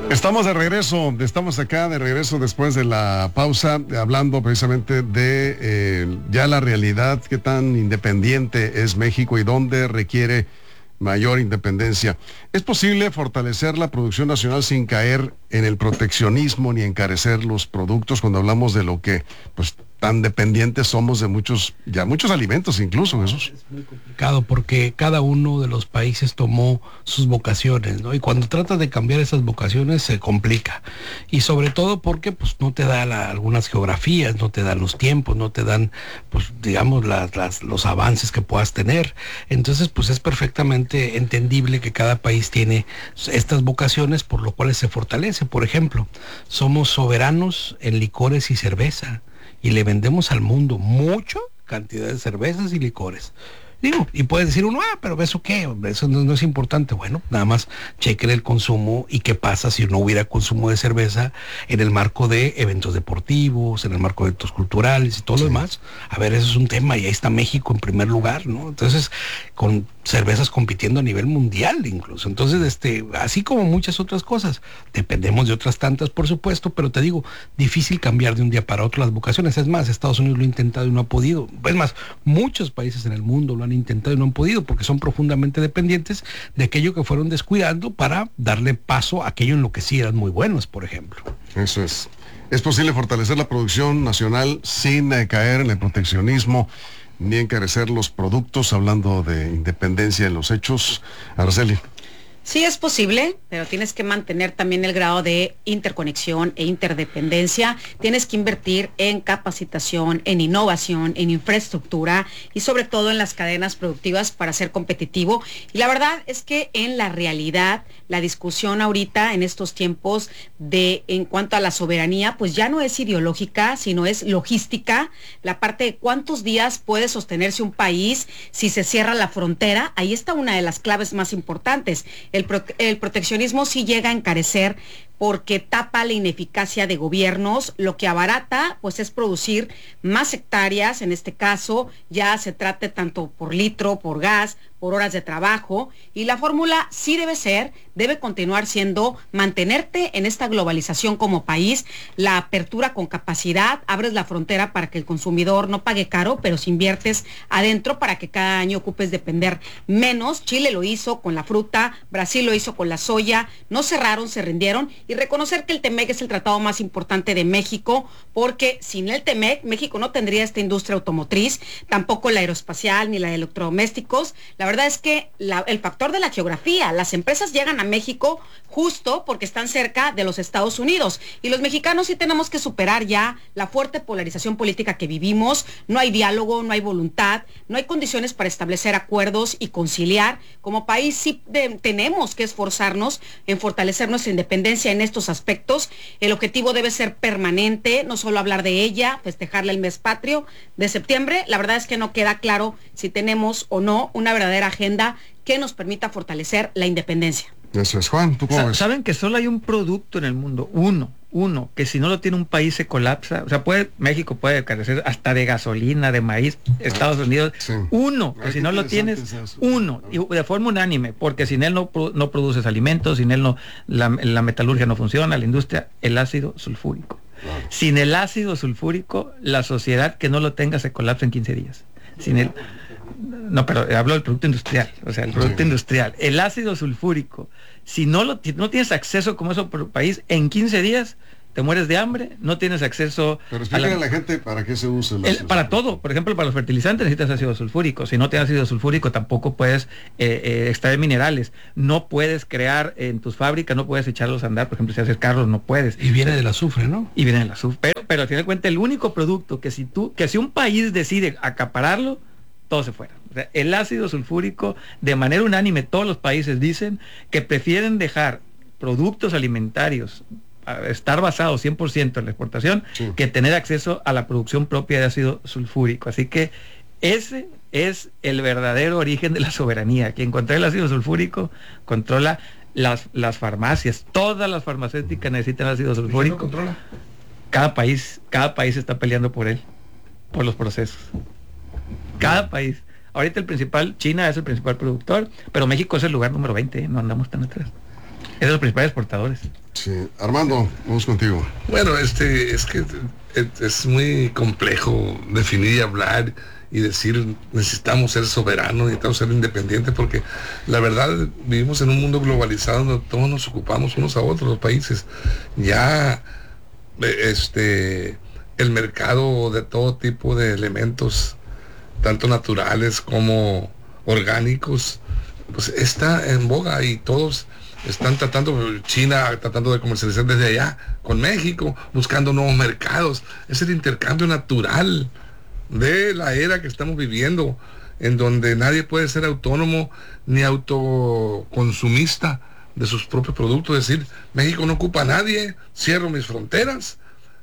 Estamos acá de regreso después de la pausa, hablando precisamente de ya la realidad, qué tan independiente es México y dónde requiere mayor independencia. ¿Es posible fortalecer la producción nacional sin caer en el proteccionismo ni encarecer los productos cuando hablamos de lo que, pues, tan dependientes somos de muchos alimentos incluso, Jesús? Es muy complicado porque cada uno de los países tomó sus vocaciones, ¿no? Y cuando tratas de cambiar esas vocaciones se complica. Y sobre todo porque pues no te da algunas geografías, no te dan los tiempos, no te dan, pues digamos, los avances que puedas tener. Entonces, pues es perfectamente entendible que cada país tiene estas vocaciones por lo cuales se fortalece. Por ejemplo, somos soberanos en licores y cerveza. Y le vendemos al mundo mucha cantidad de cervezas y licores. Digo, y puede decir uno, pero ¿eso qué? Eso no es importante. Bueno, nada más chequen el consumo y qué pasa si no hubiera consumo de cerveza en el marco de eventos deportivos, en el marco de eventos culturales y todo lo demás. A ver, eso es un tema y ahí está México en primer lugar, ¿no? Entonces, con cervezas compitiendo a nivel mundial incluso. Entonces, así como muchas otras cosas, dependemos de otras tantas, por supuesto, pero te digo, difícil cambiar de un día para otro las vocaciones. Es más, Estados Unidos lo ha intentado y no ha podido. Es más, muchos países en el mundo lo han intentado y no han podido porque son profundamente dependientes de aquello que fueron descuidando para darle paso a aquello en lo que sí eran muy buenos, por ejemplo. Eso es. ¿Es posible fortalecer la producción nacional sin caer en el proteccionismo ni encarecer los productos, hablando de independencia en los hechos? Araceli. Sí es posible, pero tienes que mantener también el grado de interconexión e interdependencia. Tienes que invertir en capacitación, en innovación, en infraestructura y sobre todo en las cadenas productivas para ser competitivo. Y la verdad es que en la realidad, la discusión ahorita en estos tiempos en cuanto a la soberanía, pues ya no es ideológica, sino es logística. La parte de cuántos días puede sostenerse un país si se cierra la frontera, ahí está una de las claves más importantes. El proteccionismo sí llega a encarecer porque tapa la ineficacia de gobiernos, lo que abarata pues es producir más hectáreas, en este caso ya se trate tanto por litro, por gas, por horas de trabajo, y la fórmula sí debe continuar siendo mantenerte en esta globalización como país, la apertura con capacidad, abres la frontera para que el consumidor no pague caro, pero si inviertes adentro para que cada año ocupes depender menos. Chile lo hizo con la fruta, Brasil lo hizo con la soya, no cerraron, se rindieron, y reconocer que el TEMEC es el tratado más importante de México, porque sin el TEMEC, México no tendría esta industria automotriz, tampoco la aeroespacial ni la de electrodomésticos. La verdad es que el factor de la geografía, las empresas llegan a México justo porque están cerca de los Estados Unidos, y los mexicanos sí tenemos que superar ya la fuerte polarización política que vivimos. No hay diálogo, no hay voluntad, no hay condiciones para establecer acuerdos y conciliar. Como país sí tenemos que esforzarnos en fortalecer nuestra independencia en estos aspectos. El objetivo debe ser permanente, no solo hablar de ella, festejarle el mes patrio de septiembre. La verdad es que no queda claro si tenemos o no una verdadera agenda que nos permita fortalecer la independencia. Eso es, Juan, ¿tú cómo ves? Saben que solo hay un producto en el mundo, uno, que si no lo tiene un país se colapsa. O sea, México puede carecer hasta de gasolina, de maíz, Estados Unidos, sí. Uno, que si no lo tienes, uno, y de forma unánime, porque sin él no produces alimentos, sin él la metalurgia no funciona, la industria, el ácido sulfúrico. Claro. Sin el ácido sulfúrico, la sociedad que no lo tenga se colapsa en 15 días. Sin él... No, pero hablo del producto industrial, o sea, el producto industrial. El ácido sulfúrico, si no tienes acceso como eso por el país, en 15 días te mueres de hambre, no tienes acceso... Pero explícale a la gente para qué se usa el ácido. Para todo, por ejemplo, para los fertilizantes necesitas ácido sulfúrico. Si no tienes ácido sulfúrico tampoco puedes extraer minerales. No puedes crear en tus fábricas, no puedes echarlos a andar, por ejemplo, si haces carros no puedes. Y viene del azufre, ¿no? Y viene del azufre. Pero al final de cuentas, el único producto que si un país decide acapararlo, todo se fuera. O sea, el ácido sulfúrico, de manera unánime, todos los países dicen que prefieren dejar productos alimentarios estar basados 100% en la exportación, sí, que tener acceso a la producción propia de ácido sulfúrico. Así que ese es el verdadero origen de la soberanía. Quien controla el ácido sulfúrico controla las farmacias. Todas las farmacéuticas necesitan ácido sulfúrico. ¿Quién lo controla? Cada país está peleando por él, por los procesos. Cada país. Ahorita China es el principal productor, pero México es el lugar número 20, no andamos tan atrás. Es de los principales exportadores. Sí. Armando, vamos contigo. Bueno, es que es muy complejo definir y hablar y decir necesitamos ser soberanos, necesitamos ser independientes, porque la verdad vivimos en un mundo globalizado donde todos nos ocupamos unos a otros, los países. Ya el mercado de todo tipo de elementos, tanto naturales como orgánicos, pues está en boga y todos están China tratando de comercializar desde allá con México, buscando nuevos mercados. Es el intercambio natural de la era que estamos viviendo, en donde nadie puede ser autónomo ni autoconsumista de sus propios productos. Es decir, México no ocupa a nadie, cierro mis fronteras,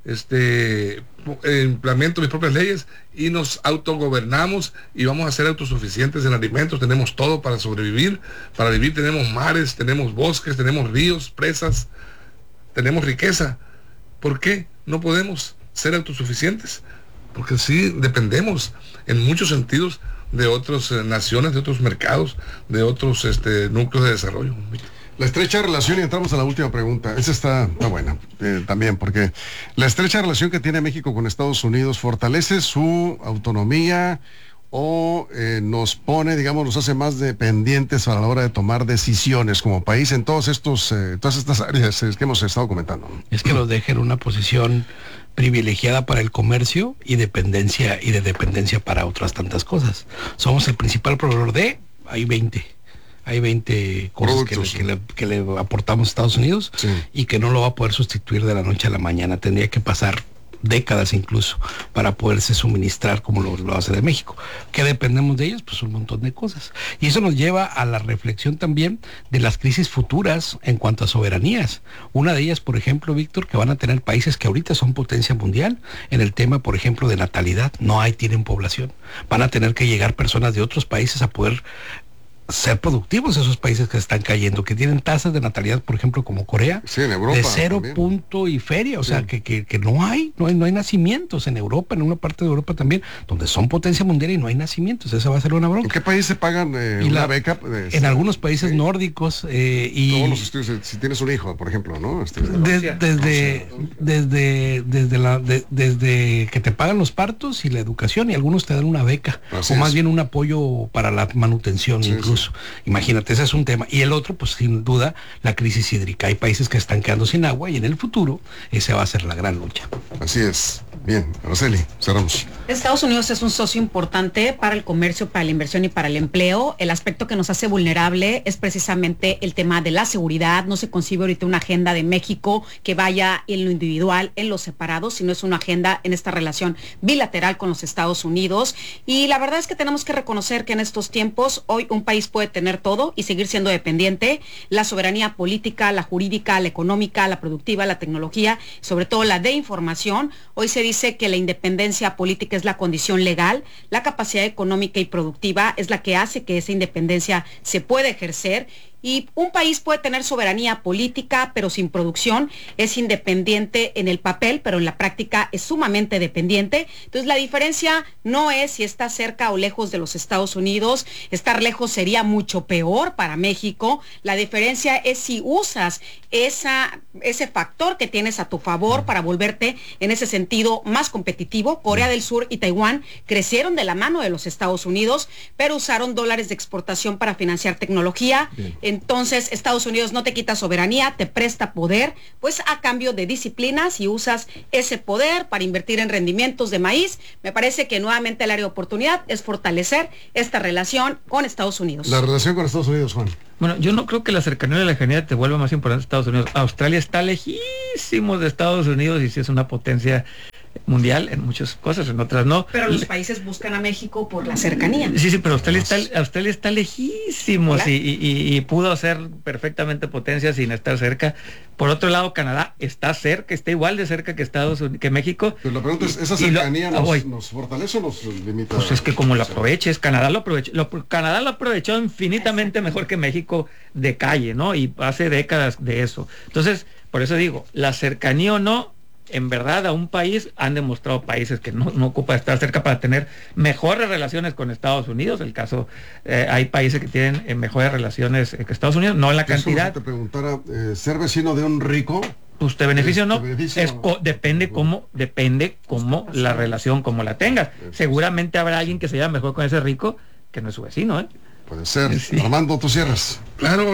implemento mis propias leyes y nos autogobernamos y vamos a ser autosuficientes en alimentos. Tenemos todo para sobrevivir. Para vivir tenemos mares, tenemos bosques, tenemos ríos, presas, tenemos riqueza. ¿Por qué no podemos ser autosuficientes? Porque sí dependemos en muchos sentidos de otras naciones, de otros mercados, de otros núcleos de desarrollo. La estrecha relación, y entramos a la última pregunta, esa está buena también, porque la estrecha relación que tiene México con Estados Unidos fortalece su autonomía o nos pone, digamos, nos hace más dependientes a la hora de tomar decisiones como país en todas estas áreas que hemos estado comentando. Es que nos deja en una posición privilegiada para el comercio y de dependencia para otras tantas cosas. Somos el principal proveedor hay 20 cosas que le aportamos a Estados Unidos, sí, y que no lo va a poder sustituir de la noche a la mañana. Tendría que pasar décadas incluso para poderse suministrar como lo hace de México. ¿Qué dependemos de ellos? Pues un montón de cosas. Y eso nos lleva a la reflexión también de las crisis futuras en cuanto a soberanías. Una de ellas, por ejemplo, Víctor, que van a tener países que ahorita son potencia mundial en el tema, por ejemplo, de natalidad. Tienen población. Van a tener que llegar personas de otros países a poder ser productivos esos países que están cayendo, que tienen tasas de natalidad, por ejemplo, como Corea, sí, en Europa, de 0 también. Punto y feria, o sí, sea, que no hay nacimientos en Europa, en una parte de Europa también, donde son potencia mundial y no hay nacimientos. Esa va a ser una bronca. ¿En qué país se pagan una beca? En algunos países nórdicos y todos los estudios, si tienes un hijo, por ejemplo, ¿no? Desde que te pagan los partos y la educación, y algunos te dan una beca, o más bien un apoyo para la manutención, sí, incluso. Sí. Imagínate, ese es un tema. Y el otro, pues sin duda, la crisis hídrica. Hay países que están quedando sin agua y en el futuro esa va a ser la gran lucha. Así es. Bien, Araceli, cerramos. Estados Unidos es un socio importante para el comercio, para la inversión y para el empleo. El aspecto que nos hace vulnerable es precisamente el tema de la seguridad. No se concibe ahorita una agenda de México que vaya en lo individual, en lo separado, sino es una agenda en esta relación bilateral con los Estados Unidos. Y la verdad es que tenemos que reconocer que en estos tiempos, hoy un país puede tener todo y seguir siendo dependiente. La soberanía política, la jurídica, la económica, la productiva, la tecnología, sobre todo la de información. Hoy se dice que la independencia política es la condición legal, la capacidad económica y productiva es la que hace que esa independencia se pueda ejercer. Y un país puede tener soberanía política, pero sin producción, es independiente en el papel, pero en la práctica es sumamente dependiente. Entonces la diferencia no es si está cerca o lejos de los Estados Unidos. Estar lejos sería mucho peor para México. La diferencia es si usas ese factor que tienes a tu favor para volverte en ese sentido más competitivo. Corea del Sur y Taiwán crecieron de la mano de los Estados Unidos, pero usaron dólares de exportación para financiar tecnología. Bien. Entonces Estados Unidos no te quita soberanía, te presta poder, pues a cambio de disciplinas, y usas ese poder para invertir en rendimientos de maíz. Me parece que nuevamente el área de oportunidad es fortalecer esta relación con Estados Unidos. La relación con Estados Unidos, Juan. Bueno, yo no creo que la cercanía de la lejanía te vuelva más importante Estados Unidos. Australia está lejísimo de Estados Unidos y sí es una potencia mundial en muchas cosas, en otras no. Pero los países buscan a México por la cercanía. Sí, pero Australia está lejísimo, claro. Sí, y pudo ser perfectamente potencia sin estar cerca. Por otro lado, Canadá está cerca, está igual de cerca que que México. Pero la pregunta es, ¿esa cercanía nos fortalece o nos limita? Pues es que como lo aproveches, Canadá lo aprovechó infinitamente mejor que México de calle, ¿no? Y hace décadas de eso. Entonces, por eso digo, la cercanía o no, en verdad a un país, han demostrado países que no ocupa estar cerca para tener mejores relaciones con Estados Unidos. El caso, hay países que tienen mejores relaciones que Estados Unidos, no en la cantidad. Si te preguntara, ¿ser vecino de un rico? Pues te beneficia o no, beneficia, depende cómo la relación, como la tengas. Seguramente habrá alguien que se lleva mejor con ese rico que no es su vecino, ¿eh? Puede ser. Sí. Armando, tú cierras. Claro,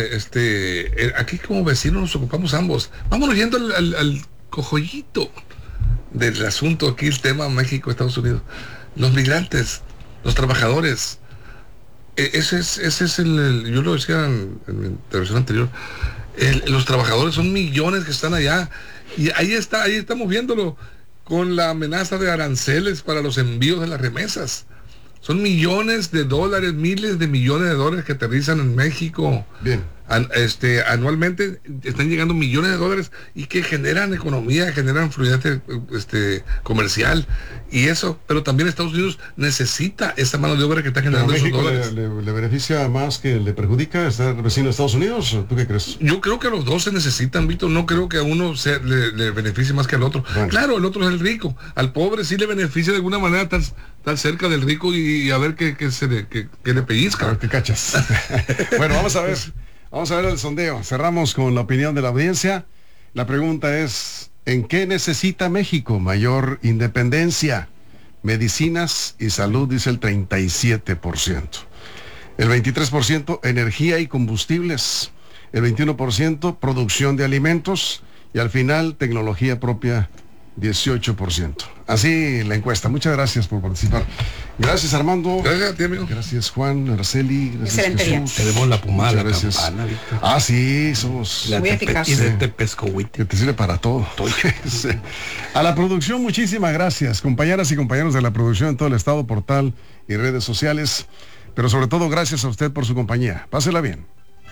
aquí como vecinos nos ocupamos ambos. Vámonos yendo al cojollito del asunto aquí, el tema México, Estados Unidos. Los migrantes, los trabajadores. Ese es yo lo decía en mi intervención anterior. Los trabajadores son millones que están allá. Y ahí estamos viéndolo con la amenaza de aranceles para los envíos de las remesas. Son millones de dólares, miles de millones de dólares que aterrizan en México. Bien. Anualmente están llegando millones de dólares y que generan economía, generan fluidez comercial y eso, pero también Estados Unidos necesita esa mano de obra que está generando esos dólares. ¿Le beneficia más que le perjudica estar vecino de Estados Unidos? ¿Tú qué crees? Yo creo que los dos se necesitan, Víctor. No creo que a uno le beneficie más que al otro. Bueno. Claro, el otro es el rico. Al pobre sí le beneficia de alguna manera estar cerca del rico y a ver qué le pellizca. A ver qué cachas. Bueno, vamos a ver el sondeo. Cerramos con la opinión de la audiencia. La pregunta es, ¿en qué necesita México mayor independencia? Medicinas y salud, dice el 37%. El 23%, energía y combustibles. El 21%, producción de alimentos. Y al final, tecnología propia, 18%. Así la encuesta. Muchas gracias por participar. Gracias, Armando. Gracias a ti, amigo. Gracias, Juan, Araceli. Gracias, excelente Jesús. Te demos la pomada, la gracias. campana, Víctor. Ah, sí, somos... Muy eficaz. Y de Tepescohuite. Que te sirve para todo. Sí. A la producción, muchísimas gracias. Compañeras y compañeros de la producción en todo el estado, portal y redes sociales. Pero sobre todo, gracias a usted por su compañía. Pásela bien.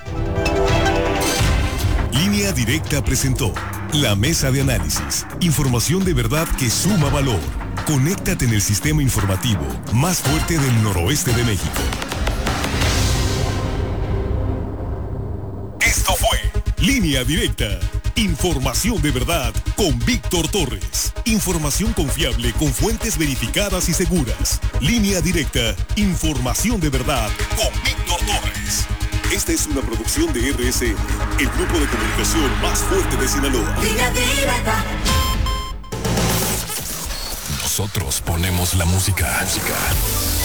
Línea Directa presentó la mesa de análisis. Información de verdad que suma valor. Conéctate en el sistema informativo más fuerte del noroeste de México. Esto fue Línea Directa. Información de verdad con Víctor Torres. Información confiable con fuentes verificadas y seguras. Línea Directa. Información de verdad con Víctor Torres. Esta es una producción de RSN, el grupo de comunicación más fuerte de Sinaloa. Línea Directa. Nosotros ponemos la música.